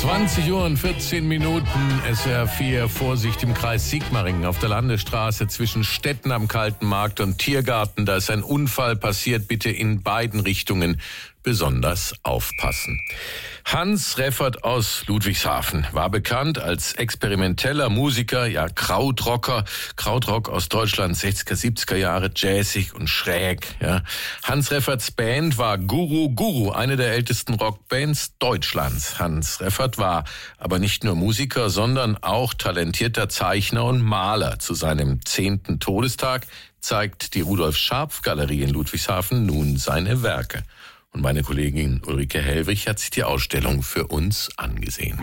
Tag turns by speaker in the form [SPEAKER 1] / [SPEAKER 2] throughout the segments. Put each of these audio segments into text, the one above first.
[SPEAKER 1] 20 Uhr und 14 Minuten, SR 4, Vorsicht im Kreis Sigmaringen auf der Landesstraße zwischen Stetten am Kalten Markt und Tiergarten. Da ist ein Unfall passiert, bitte in beiden Richtungen besonders aufpassen. Hans Reffert aus Ludwigshafen war bekannt als experimenteller Musiker, ja Krautrocker. Krautrock aus Deutschland, 60er, 70er Jahre, jazzig und schräg. Ja. Hans Refferts Band war Guru, eine der ältesten Rockbands Deutschlands. Hans Reffert war aber nicht nur Musiker, sondern auch talentierter Zeichner und Maler. Zu seinem 10. Todestag zeigt die Rudolf-Scharpf-Galerie in Ludwigshafen nun seine Werke. Und meine Kollegin Ulrike Hellwig hat sich die Ausstellung für uns angesehen.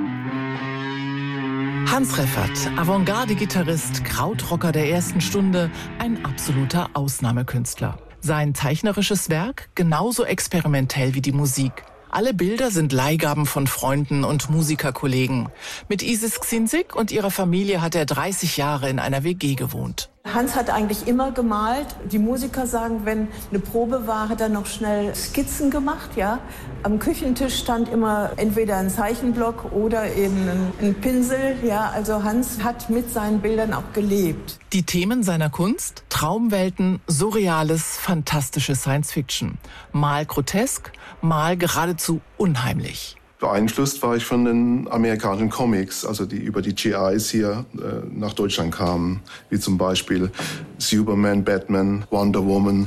[SPEAKER 2] Hans Reffert, Avantgarde-Gitarrist, Krautrocker der ersten Stunde, ein absoluter Ausnahmekünstler. Sein zeichnerisches Werk genauso experimentell wie die Musik. Alle Bilder sind Leihgaben von Freunden und Musikerkollegen. Mit Isis Xinzig und ihrer Familie hat er 30 Jahre in einer WG gewohnt.
[SPEAKER 3] Hans hat eigentlich immer gemalt. Die Musiker sagen, wenn eine Probe war, hat er noch schnell Skizzen gemacht. Ja? Am Küchentisch stand immer entweder ein Zeichenblock oder eben ein Pinsel. Ja? Also Hans hat mit seinen Bildern auch gelebt.
[SPEAKER 2] Die Themen seiner Kunst? Traumwelten, surreales, fantastische Science-Fiction. Mal grotesk, mal geradezu unheimlich.
[SPEAKER 4] Beeinflusst war ich von den amerikanischen Comics, also die über die GIs hier nach Deutschland kamen, wie zum Beispiel Superman, Batman, Wonder Woman.